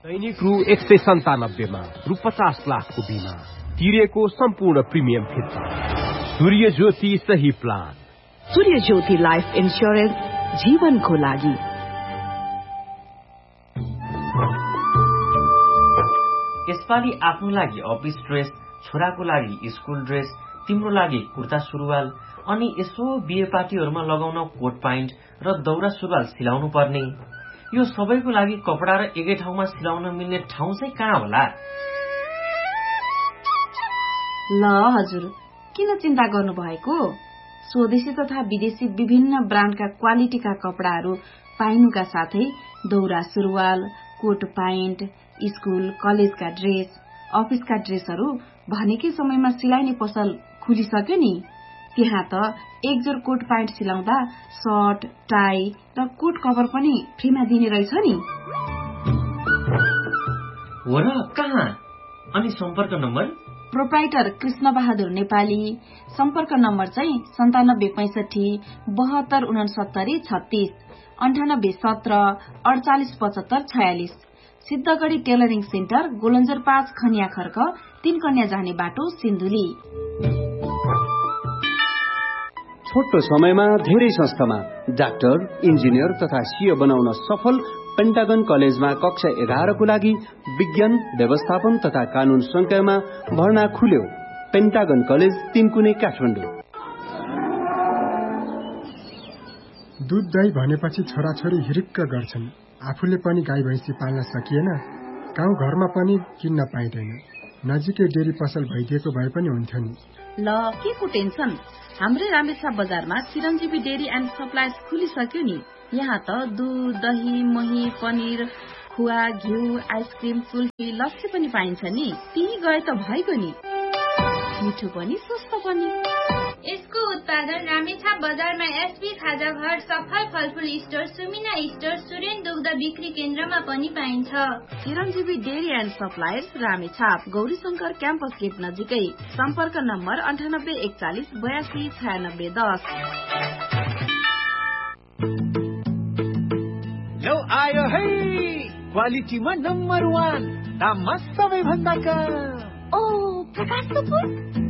दैनिक रु 197 मा रु 50 लाखको बीमा तिरेको सम्पूर्ण प्रिमियम फिर्ता। सूर्य ज्योति सही प्लान। सूर्य ज्योति लाइफ इन्स्योरेन्स जीवनको लागि। यसपालि आफ्नो लागि अफिस ड्रेस, छोराको लागि स्कुल ड्रेस, तिम्रो लागि कुर्ता सुरुवाल अनि यसो बिहे पार्टीहरूमा लगाउन कोट प्यान्ट र दौरा सुरुवाल सिलाउनु पर्ने। यो सबैको लागि कपडा र एकै ठाउँमा सिलाउन मिल्ने ठाउँ चाहिँ कहाँ होला? ल हजुर, किन चिन्ता गर्नु भएको? स्वदेशी तथा विदेशी विभिन्न ब्रान्डका क्वालिटीका कपडाहरू पाइनुका साथै दौरा सुरुवाल, कोट प्यान्ट, स्कुल कलेजका ड्रेस, अफिसका ड्रेसहरू भनेकै समयमा सिलाइने पसल खुलिसक्यो नि। त्यहाँ त एक जोर कोट प्यान्ट सिलाउँदा सर्ट, टाई र कोट कभर पनि फ्रीमा दिने रहेछ नि। हो र, कहाँ? अनि सम्पर्क नम्बर? प्रोप्राइटर कृष्ण बहादुर नेपाली। सम्पर्क नम्बर चाहिँ 9765 7269 36 98 17 48 75 46। सिद्धगढ़ी टेलरिङ सेन्टर, गोलन्जर 5 खनिया खर्क, 3 कन्या जाने बाटो, सिन्धुली। छोटो समयमा धेरै संस्थामा डाक्टर, इन्जिनियर तथा सीए बनाउन सफल पेन्टागन कलेजमा कक्षा 11 को लागि विज्ञान, व्यवस्थापन तथा कानून संकायमा भर्ना खुल्यो। Pentagon college, Tinkune, Kathmandu. दूध दही भनेपछि छोराछोरी हिरिक्क गर्छन्। आफूले पनि गाई भैँसी पाल्न सकिएन, गाउँ घरमा पनि किन्न पाइँदैन। नजिकै डेरी पसल भइदिएको भए पनि हुन्थ्यो नि। ल, के को टेन्सन? हाम्रै रामेछाप बजारमा चिरञ्जीवी डेरी एन्ड सप्लायर्स खुलिसक्यो नि। यहाँ त दूध, दही, मही, पनिर, खुवा, घिउ, आइसक्रिम, कुल्फी, लस्सी पनि पाइन्छ नि। त्यही गए त भइगयो नि। मिठो पनि सस्तो पनि। यसको उत्पादन रामेछाप बजारमा एसबी खाजा घर, सफल फलफुल स्टोर, सुमिना स्टोर, सुरेन दुग्ध बिक्री केन्द्रमा पनि पाइन्छ। चिरञ्जीवी dairy and suppliers, Ramechhap, Gaurishankar campus get नजिकै। सम्पर्क नम्बर 9841 82 96 10। लो आयो है, क्वालिटीमा नम्बर 1, दाममा सबैभन्दा कम। ओ, प्रकाश कपुर